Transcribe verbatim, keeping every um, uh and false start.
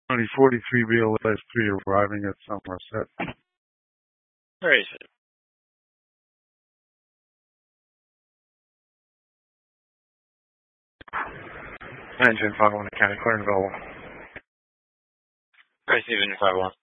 twenty forty-three B L S three arriving at Somerset. Where is it? Engine five one County, Clarenville. Receive engine five one.